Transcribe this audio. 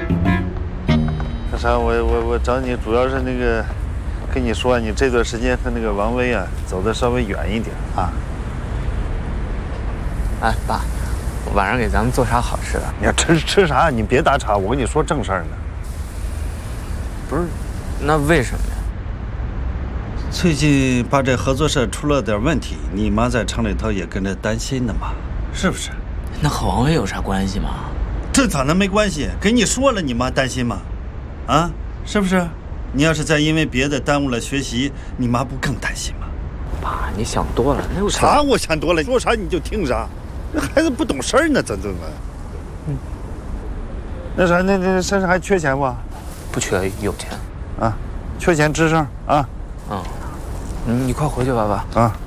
那啥，我找你主要是那个，跟你说，你这段时间和那个王威啊走的稍微远一点啊。 哎，爸，晚上给咱们做啥好吃的？ 你要吃啥？你别打岔，我跟你说正事儿呢。 不是，那为什么呀？ 最近把这合作社出了点问题，你妈在厂里头也跟着担心呢嘛，是不是？ 那和王威有啥关系吗？ 这咋能没关系？跟你说了，你妈担心吗？啊，是不是？你要是再因为别的耽误了学习，你妈不更担心吗？ 爸，你想多了，那有啥？我想多了，说啥你就听啥。那孩子不懂事儿呢，怎么？那啥，那身上还缺钱不？ 不缺，有钱。 啊，缺钱吱声啊。 嗯，你快回去吧，爸。 啊。